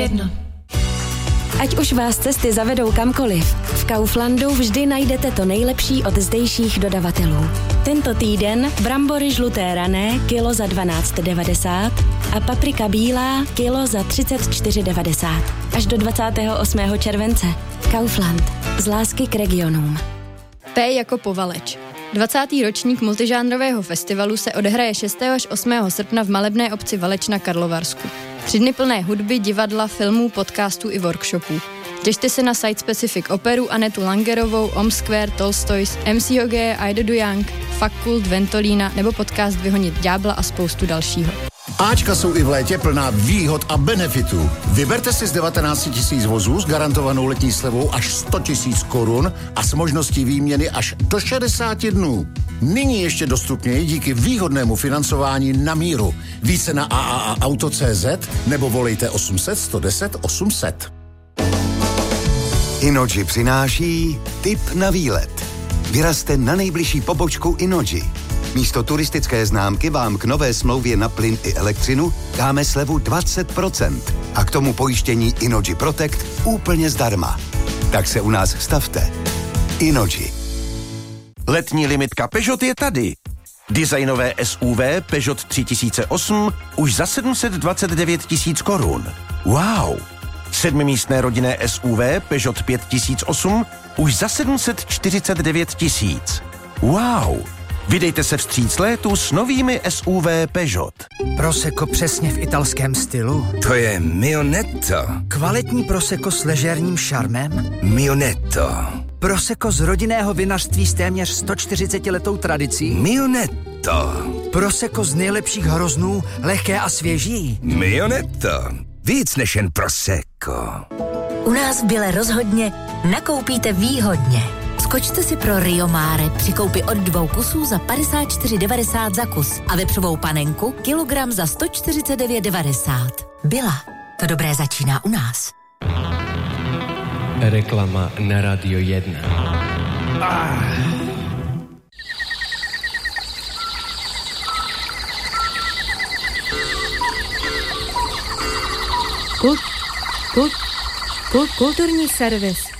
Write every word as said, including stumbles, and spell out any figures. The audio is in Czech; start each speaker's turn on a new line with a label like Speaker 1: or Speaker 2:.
Speaker 1: jedno.
Speaker 2: Ať už vás cesty zavedou kamkoliv, v Kauflandu vždy najdete to nejlepší od zdejších dodavatelů. Tento týden brambory žluté rané kilo za dvanáct devadesát a paprika bílá kilo za třicet čtyři devadesát. Až do dvacátého osmého července. Kaufland. Z lásky k regionům.
Speaker 3: P jako Povaleč. dvacátý ročník multižánrového festivalu se odehraje šestého až osmého srpna v malebné obci Valeč na Karlovarsku. Tři dny plné hudby, divadla, filmů, podcastů i workshopů. Těšte se na Site Specific operu Anetu Langerovou, Om Square, Tolstoys, M C Hogeje, Aida Dujang, Fakult, Ventolína nebo podcast Vyhonit ďábla a spoustu dalšího.
Speaker 4: Áčka jsou i v létě plná výhod a benefitů. Vyberte si z devatenáct tisíc vozů s garantovanou letní slevou až sto tisíc korun a s možností výměny až do šedesát dnů. Nyní ještě dostupněji díky výhodnému financování na míru. Více na a a a auto tečka cé zet nebo volejte osm set, sto deset, osm set.
Speaker 5: Innogy přináší tip na výlet. Vyrazte na nejbližší pobočku Innogy. Místo turistické známky vám k nové smlouvě na plyn i elektřinu dáme slevu dvacet procent a k tomu pojištění Innogy Protect úplně zdarma. Tak se u nás stavte. Innogy.
Speaker 6: Letní limitka Peugeot je tady. Designové S U V Peugeot tři tisíce osm už za sedm set dvacet devět tisíc korun. Wow! Sedmimístné rodinné S U V Peugeot pět tisíc osm už za sedm set čtyřicet devět tisíc. Wow! Vydejte se vstříc létu s novými S U V Peugeot.
Speaker 7: Prosecco přesně v italském stylu.
Speaker 8: To je Mio Netto.
Speaker 7: Kvalitní Prosecco s ležérním šarmem.
Speaker 8: Mio Netto.
Speaker 7: Prosecco z rodinného vinařství s téměř sto čtyřicetiletou tradicí.
Speaker 8: Mio Netto.
Speaker 7: Prosecco z nejlepších hroznů, lehké a svěží.
Speaker 8: Mio Netto. Víc než jen Prosecco.
Speaker 9: U nás v Bile rozhodně nakoupíte výhodně. Skočte si pro Rio Mare při koupi od dvou kusů za padesát čtyři devadesát za kus a vepřovou panenku kilogram za sto čtyřicet devět devadesát. Bila. To dobré začíná u nás.
Speaker 10: Reklama na Radio jedna. Ah.
Speaker 11: Kult, kult, kult, kulturní servis.